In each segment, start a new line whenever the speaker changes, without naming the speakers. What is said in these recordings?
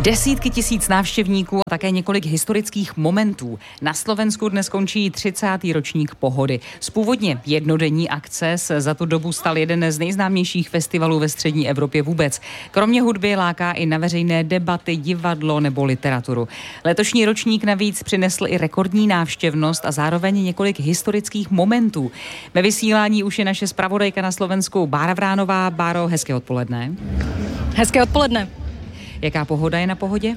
Desítky tisíc návštěvníků a také několik historických momentů. Na Slovensku dnes končí 30. ročník Pohody. Z původně jednodenní akce se za tu dobu stal jeden z nejznámějších festivalů ve střední Evropě vůbec. Kromě hudby láká i na veřejné debaty, divadlo nebo literaturu. Letošní ročník navíc přinesl i rekordní návštěvnost a zároveň několik historických momentů. Ve vysílání už je naše zpravodajka na Slovensku Bára Vránová. Báro, hezké odpoledne.
Hezké odpoledne.
Jaká pohoda je na Pohodě?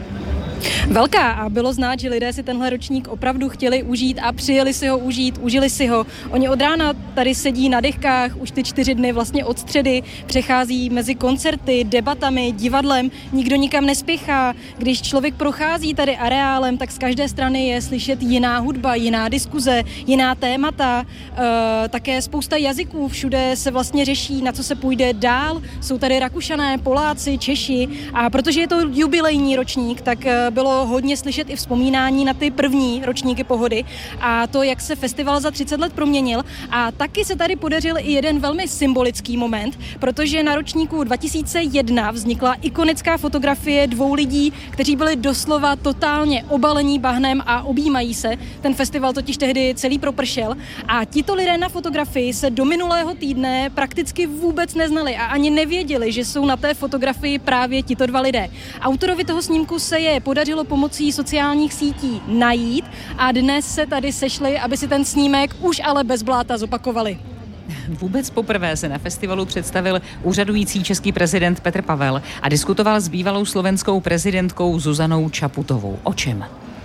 Velká, a bylo znát, že lidé si tenhle ročník opravdu chtěli užít a přijeli si ho užít, užili si ho. Oni od rána tady sedí na dechkách, už ty 4 dny vlastně od středy, přechází mezi koncerty, debatami, divadlem, nikdo nikam nespěchá. Když člověk prochází tady areálem, tak z každé strany je slyšet jiná hudba, jiná diskuze, jiná témata, také spousta jazyků, všude se vlastně řeší, na co se půjde dál. Jsou tady Rakušané, Poláci, Češi, a protože je to jubilejní ročník, tak bylo hodně slyšet i vzpomínání na ty první ročníky Pohody a to, jak se festival za 30 let proměnil. A taky se tady podařil i jeden velmi symbolický moment, protože na ročníku 2001 vznikla ikonická fotografie 2 lidí, kteří byli doslova totálně obalení bahnem a objímají se. Ten festival totiž tehdy celý propršel a tito lidé na fotografii se do minulého týdne prakticky vůbec neznali a ani nevěděli, že jsou na té fotografii právě tito 2 lidé. Autorovi toho snímku se je podařilo pomocí sociálních sítí najít a dnes se tady sešli, aby si ten snímek už ale bez bláta zopakovali.
Vůbec poprvé se na festivalu představil úřadující český prezident Petr Pavel a diskutoval s bývalou slovenskou prezidentkou Zuzanou Čaputovou. O čem?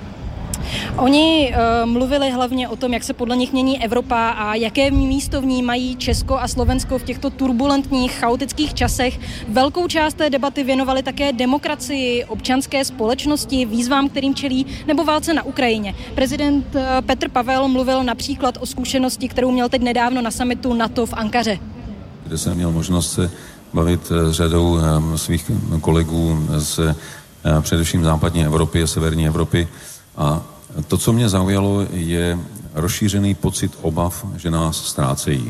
Oni mluvili hlavně o tom, jak se podle nich mění Evropa a jaké místo v ní mají Česko a Slovensko v těchto turbulentních, chaotických časech. Velkou část té debaty věnovali také demokracii, občanské společnosti, výzvám, kterým čelí, nebo válce na Ukrajině. Prezident Petr Pavel mluvil například o zkušenosti, kterou měl teď nedávno na summitu NATO v Ankaře.
Kde jsem měl možnost se bavit s řadou svých kolegů z především západní Evropy a severní Evropy. A to, co mě zaujalo, je rozšířený pocit obav, že nás ztrácejí.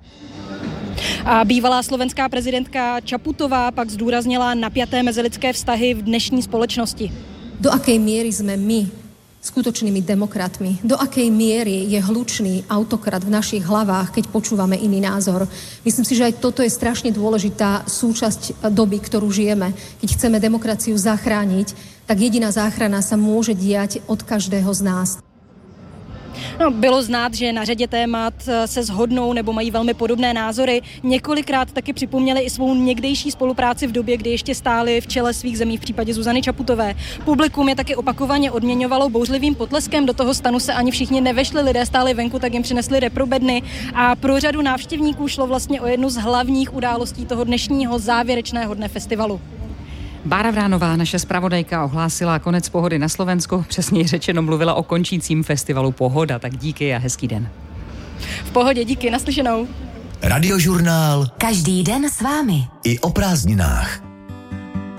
A bývalá slovenská prezidentka Čaputová pak zdůraznila napjaté mezilidské vztahy v dnešní společnosti.
Do akej miery sme my skutočnými demokratmi? Do akej miery je hlučný autokrat v našich hlavách, keď počúvame iný názor? Myslím si, že aj toto je strašne dôležitá súčasť doby, ktorú žijeme. Keď chceme demokraciu zachrániť, tak jediná záchrana sa môže diať od každého z nás.
No, bylo znát, že na řadě témat se shodnou nebo mají velmi podobné názory. Několikrát taky připomněli i svou někdejší spolupráci v době, kdy ještě stáli v čele svých zemí v případě Zuzany Čaputové. Publikum je taky opakovaně odměňovalo bouřlivým potleskem. Do toho stanu se ani všichni nevešli, lidé stáli venku, tak jim přinesli reprobedny. A pro řadu návštěvníků šlo vlastně o jednu z hlavních událostí toho dnešního závěrečného dne festivalu.
Bára Vránová, naše zpravodajka, ohlásila konec Pohody na Slovensku. Přesněji řečeno mluvila o končícím festivalu Pohoda. Tak díky a hezký den.
V pohodě, díky, naslyšenou.
Radiožurnál.
Každý den s vámi.
I o prázdninách.